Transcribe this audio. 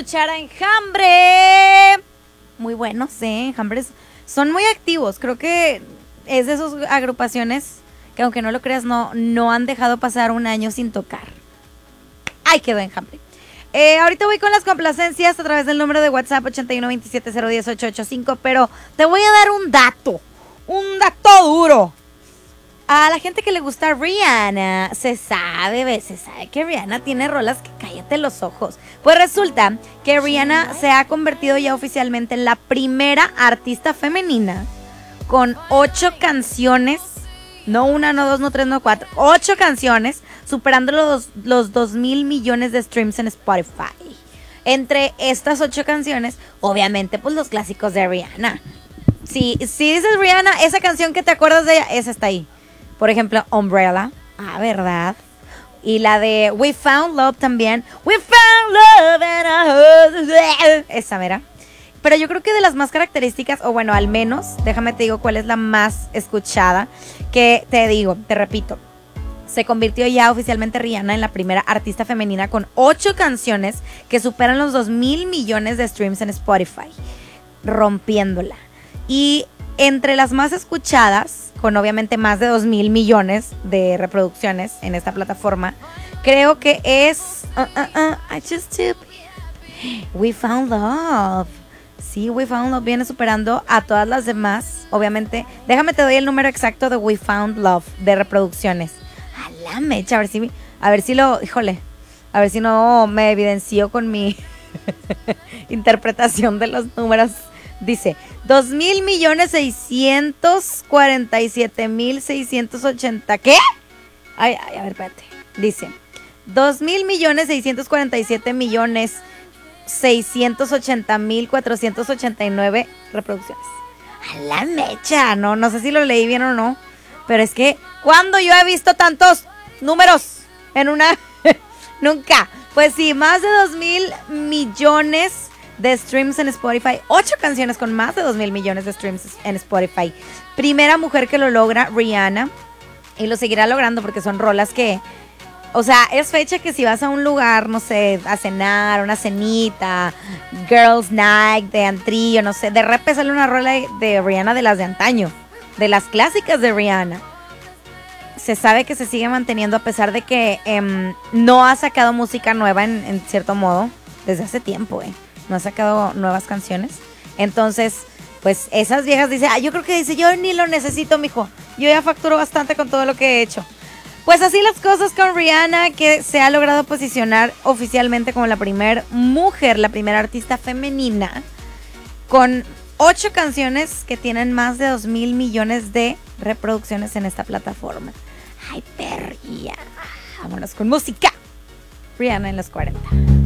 escuchar a Enjambre. Muy buenos, Enjambres son muy activos. Creo que es de esas agrupaciones que, aunque no lo creas, no han dejado pasar un año sin tocar. Ahí quedó Enjambre. Ahorita voy con las complacencias a través del número de WhatsApp 8127010885, pero te voy a dar un dato duro. A la gente que le gusta Rihanna, se sabe que Rihanna tiene rolas que cállate los ojos. Pues resulta que Rihanna se ha convertido ya oficialmente en la primera artista femenina con 8 canciones, no una, no dos, no tres, no cuatro, 8 canciones, superando los 2,000 millones de streams en Spotify. Entre estas 8 canciones, obviamente, pues los clásicos de Rihanna. Si dices Rihanna, esa canción que te acuerdas de ella, esa está ahí. Por ejemplo, Umbrella. ¿Verdad? Y la de We Found Love también. We Found Love and esa, mira. Pero yo creo que de las más características, o bueno, al menos, déjame te digo cuál es la más escuchada. Que te repito, se convirtió ya oficialmente Rihanna en la primera artista femenina con 8 canciones que superan los 2,000 millones de streams en Spotify. Rompiéndola. Y entre las más escuchadas, con obviamente más de 2,000 millones de reproducciones en esta plataforma, creo que es I Just To Be We Found Love. Sí, We Found Love viene superando a todas las demás. Obviamente, déjame te doy el número exacto de We Found Love de reproducciones. A la mecha, a ver si no me evidencio con mi interpretación de los números. Dice 2,647,680. ¿Qué? A ver, espérate. Dice 2,647,680,489 reproducciones. A la mecha. No sé si lo leí bien o no. Pero es que, ¿cuándo yo he visto tantos números en una? Nunca. Pues sí, más de 2,000 millones de streams en Spotify. 8 canciones con más de 2,000 millones de streams en Spotify. Primera mujer que lo logra, Rihanna. Y lo seguirá logrando porque son rolas que, o sea, es fecha que si vas a un lugar, no sé, a cenar, una cenita, girls night, de antrillo, no sé, de repente sale una rola de Rihanna de las de antaño, de las clásicas de Rihanna. Se sabe que se sigue manteniendo a pesar de que no ha sacado música nueva en cierto modo desde hace tiempo, no ha sacado nuevas canciones. Entonces, pues esas viejas dicen, yo creo que dice, yo ni lo necesito, mijo. Yo ya facturo bastante con todo lo que he hecho. Pues así las cosas con Rihanna, que se ha logrado posicionar oficialmente como la primera mujer, la primera artista femenina, con 8 canciones que tienen más de 2,000 millones de reproducciones en esta plataforma. Ay, perría. Vámonos con música. Rihanna en los 40.